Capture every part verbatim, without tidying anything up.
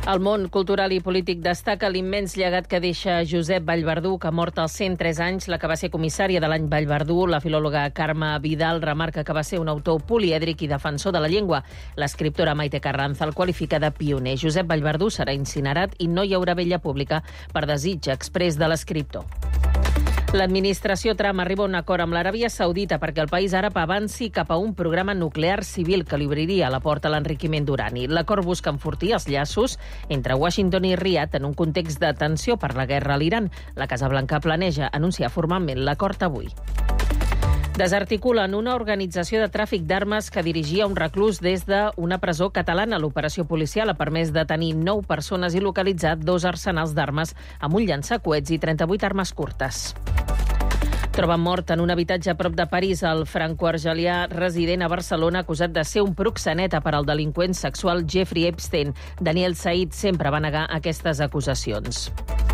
El món cultural i polític destaca l'immens llegat que deixa Josep Vallverdú, que ha mort als cent tres anys. La que va ser comissària de l'any Vallverdú, la filòloga Carme Vidal, remarca que va ser un autor polièdric i defensor de la llengua. L'escriptora Maite Carranza el qualifica de pioner. Josep Vallverdú serà incinerat i no hi haurà vella pública per desig exprés de l'escriptor. L'administració Trump arriba a un acord amb l'Aràbia Saudita perquè el país àrab avanci cap a un programa nuclear civil que li obriria la porta a l'enriquiment d'urani. L'acord busca enfortir els llaços entre Washington i Riad en un context de tensió per la guerra a l'Iran. La Casa Blanca planeja anunciar formalment l'acord avui. Desarticulen una organització de tràfic d'armes que dirigia un reclús des d'una presó catalana. L'operació policial ha permès detenir nou persones i localitzar dos arsenals d'armes amb un llançacoets i trenta-vuit armes curtes. Troben mort en un habitatge a prop de París el franco-argelià resident a Barcelona acusat de ser un proxeneta per al delinqüent sexual Jeffrey Epstein. Daniel Said sempre va negar aquestes acusacions.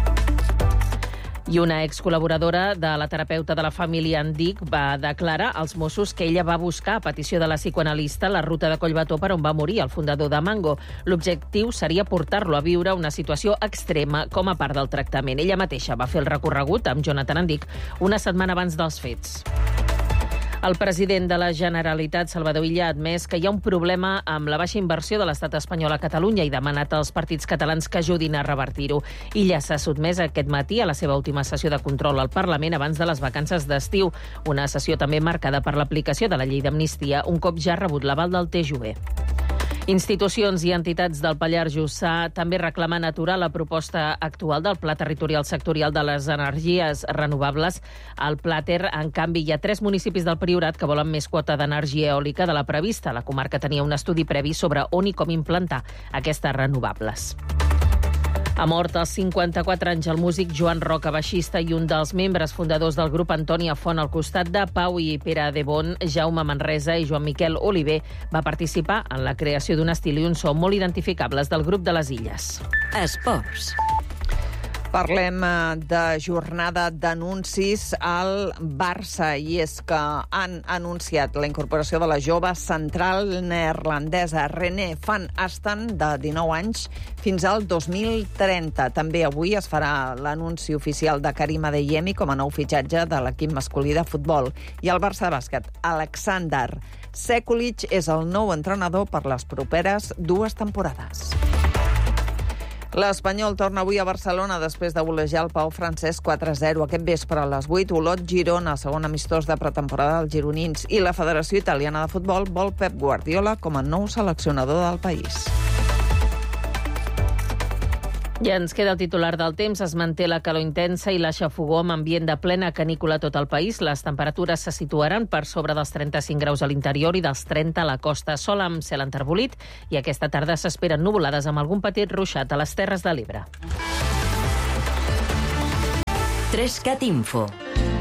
I una excol·laboradora de la terapeuta de la família Andic va declarar als Mossos que ella va buscar, a petició de la psicoanalista, la ruta de Collbató per on va morir el fundador de Mango. L'objectiu seria portar-lo a viure una situació extrema com a part del tractament. Ella mateixa va fer el recorregut amb Jonathan Andic una setmana abans dels fets. El president de la Generalitat, Salvador Illa, ha admès que hi ha un problema amb la baixa inversió de l'estat espanyol a Catalunya i demanat als partits catalans que ajudin a revertir-ho. Illa s'ha sotmès aquest matí a la seva última sessió de control al Parlament abans de les vacances d'estiu, una sessió també marcada per l'aplicació de la llei d'amnistia, un cop ja ha rebut l'aval del T J U E. Institucions i entitats del Pallars Jussà també reclamen aturar la proposta actual del Pla Territorial Sectorial de les Energies Renovables. Al Plater, en canvi, hi ha tres municipis del Priorat que volen més quota d'energia eòlica de la prevista. La comarca tenia un estudi previ sobre on i com implantar aquestes renovables. Ha mort als cinquanta-quatre anys el músic Joan Roca, baixista i un dels membres fundadors del grup Antònia Font. Al costat de Pau i Pere de Bon, Jaume Manresa i Joan Miquel Oliver va participar en la creació d'un estil i un so molt identificables del grup de les Illes. Esports. Parlem de jornada d'anuncis al Barça, i és que han anunciat la incorporació de la jove central neerlandesa René van Asten, de dinou anys, fins al dos mil trenta. També avui es farà l'anunci oficial de Karim Adeyemi com a nou fitxatge de l'equip masculí de futbol. I el Barça de bàsquet, Aleksandar Sekulic és el nou entrenador per les properes dues temporades. L'Espanyol torna avui a Barcelona després de volejar el Pau Francesc quatre a zero. Aquest vespre a les vuit, Olot Girona, segon amistós de pretemporada dels gironins. I la Federació Italiana de Futbol vol Pep Guardiola com a nou seleccionador del país. I ens queda el titular del temps. Es manté la calor intensa i la xafogor amb ambient de plena canícula a tot el país. Les temperatures se situaran per sobre dels trenta-cinc graus a l'interior i dels trenta a la costa. Sol amb cel enterbolit i aquesta tarda s'esperen nuvolades amb algun petit ruixat a les Terres de l'Ebre. tres cat Info.